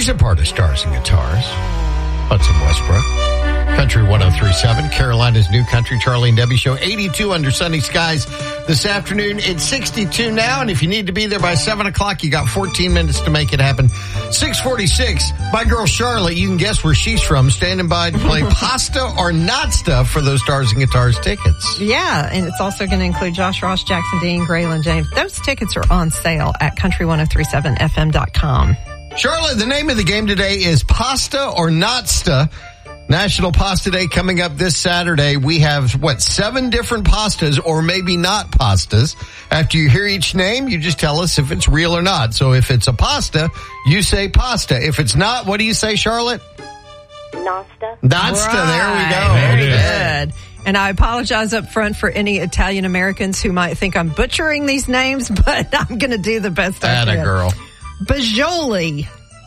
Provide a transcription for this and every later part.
She's a part of Stars and Guitars. Hudson Westbrook. Country 103.7, Carolina's New Country, Charlie and Debbie Show. 82 under sunny skies this afternoon. It's 62 now, and if you need to be there by 7 o'clock, you got 14 minutes to make it happen. 6:46, my girl Charlotte, you can guess where she's from, standing by to play Pasta or Not Stuff for those Stars and Guitars tickets. Yeah, and it's also going to include Josh Ross, Jackson Dean, Graylin James. Those tickets are on sale at country1037fm.com. Charlotte, the name of the game today is Pasta or Not Stuff. National Pasta Day coming up this Saturday. We have, 7 different pastas or maybe not pastas. After you hear each name, you just tell us if it's real or not. So if it's a pasta, you say pasta. If it's not, what do you say, Charlotte? Nasta. Nasta, Right. There we go. Very good. And I apologize up front for any Italian Americans who might think I'm butchering these names, but I'm going to do the best I can. Atta girl. Bajoli.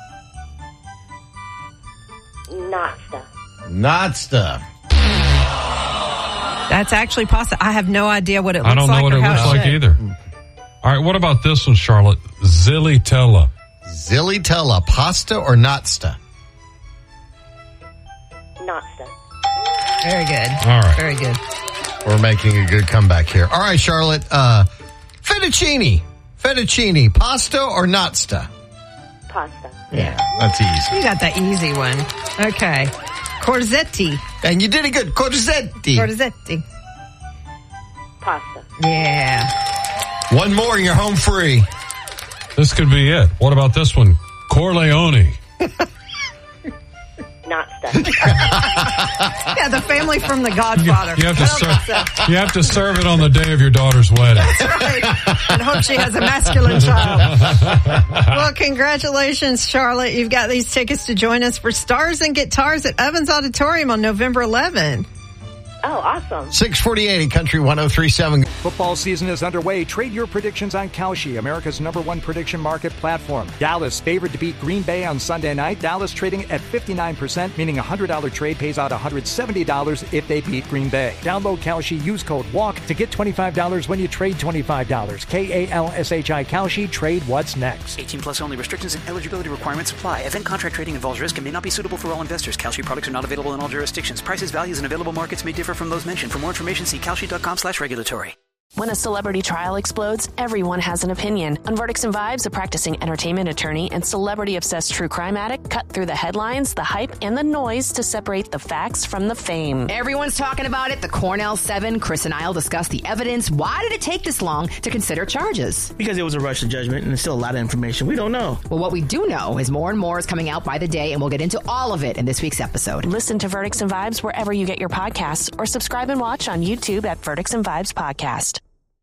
Nasta. Nasta. That's actually pasta. I have no idea what it looks like. I don't know what it looks like either. All right, what about this one, Charlotte? Zilitella. Zilitella, pasta or Nasta? Nasta. Very good. All right. Very good. We're making a good comeback here. All right, Charlotte. Fettuccine. Fettuccine, pasta or Nasta? Pasta. Yeah, that's easy. You got the easy one. Okay. Corsetti. And you did it good. Corsetti. Corsetti. Pasta. Yeah. One more and you're home free. This could be it. What about this one? Corleone. Nasta. Yeah, the family from The Godfather. You have to serve it on the day of your daughter's wedding. Right. And hope she has a masculine child. Well, congratulations, Charlotte. You've got these tickets to join us for Stars and Guitars at Evans Auditorium on November 11th. Oh, awesome. 648 Country 103.7. Football season is underway. Trade your predictions on Kalshi, America's #1 prediction market platform. Dallas favored to beat Green Bay on Sunday night. Dallas trading at 59%, meaning a $100 trade pays out $170 if they beat Green Bay. Download Kalshi, use code WALK to get $25 when you trade $25. KALSHI Kalshi, trade what's next. 18 plus only. Restrictions and eligibility requirements apply. Event contract trading involves risk and may not be suitable for all investors. Kalshi products are not available in all jurisdictions. Prices, values, and available markets may differ from those mentioned. For more information, see kalshi.com/regulatory. When a celebrity trial explodes, everyone has an opinion. On Verdicts and Vibes, a practicing entertainment attorney and celebrity-obsessed true crime addict cut through the headlines, the hype, and the noise to separate the facts from the fame. Everyone's talking about it. The Cornell 7, Chris and I'll discuss the evidence. Why did it take this long to consider charges? Because it was a rush to judgment, and there's still a lot of information we don't know. Well, what we do know is more and more is coming out by the day, and we'll get into all of it in this week's episode. Listen to Verdicts and Vibes wherever you get your podcasts, or subscribe and watch on YouTube at Verdicts and Vibes Podcast.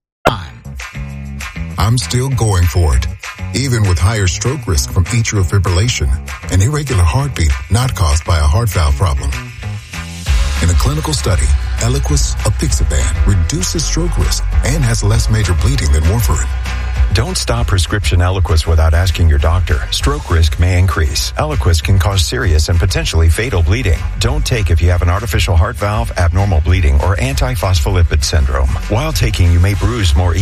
I'm still going for it, even with higher stroke risk from atrial fibrillation, an irregular heartbeat not caused by a heart valve problem. In a clinical study, Eliquis apixaban reduces stroke risk and has less major bleeding than warfarin. Don't stop prescription Eliquis without asking your doctor. Stroke risk may increase. Eliquis can cause serious and potentially fatal bleeding. Don't take if you have an artificial heart valve, abnormal bleeding, or antiphospholipid syndrome. While taking, you may bruise more easily.